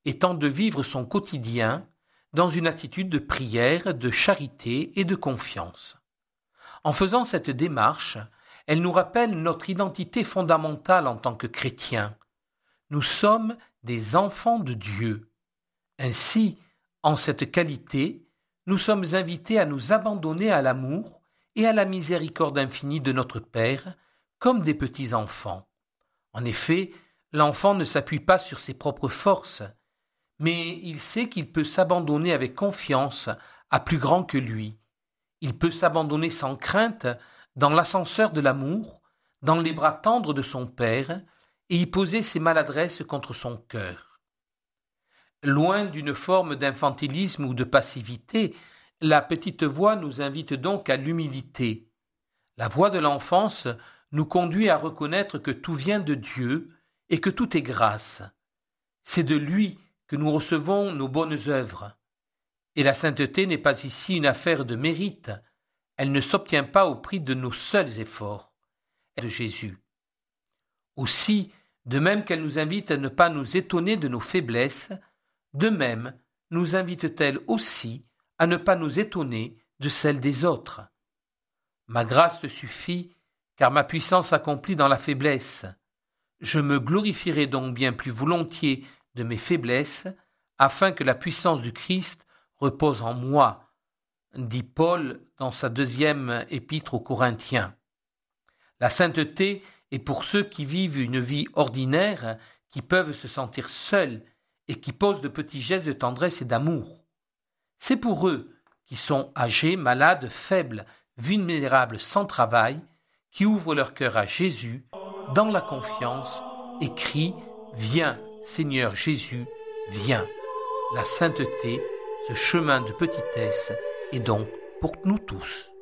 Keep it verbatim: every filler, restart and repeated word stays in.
étant de vivre son quotidien dans une attitude de prière, de charité et de confiance. En faisant cette démarche, elle nous rappelle notre identité fondamentale en tant que chrétiens. Nous sommes des enfants de Dieu. Ainsi, en cette qualité, nous sommes invités à nous abandonner à l'amour et à la miséricorde infinie de notre Père, comme des petits enfants. En effet, l'enfant ne s'appuie pas sur ses propres forces, mais il sait qu'il peut s'abandonner avec confiance à plus grand que lui. Il peut s'abandonner sans crainte dans l'ascenseur de l'amour, dans les bras tendres de son Père, et y poser ses maladresses contre son cœur. Loin d'une forme d'infantilisme ou de passivité, la petite voix nous invite donc à l'humilité. La voix de l'enfance nous conduit à reconnaître que tout vient de Dieu et que tout est grâce. C'est de lui que nous recevons nos bonnes œuvres. Et la sainteté n'est pas ici une affaire de mérite. Elle ne s'obtient pas au prix de nos seuls efforts. Elle est de Jésus. Aussi, de même qu'elle nous invite à ne pas nous étonner de nos faiblesses, de même nous invite-t-elle aussi à ne pas nous étonner de celles des autres. Ma grâce te suffit, car ma puissance s'accomplit dans la faiblesse. Je me glorifierai donc bien plus volontiers de mes faiblesses, afin que la puissance du Christ repose en moi, dit Paul dans sa deuxième épître aux Corinthiens. La sainteté est pour ceux qui vivent une vie ordinaire, qui peuvent se sentir seuls et qui posent de petits gestes de tendresse et d'amour. C'est pour eux qui sont âgés, malades, faibles, vulnérables, sans travail, qui ouvrent leur cœur à Jésus dans la confiance et crient « Viens, Seigneur Jésus, viens ». La sainteté, ce chemin de petitesse, est donc pour nous tous.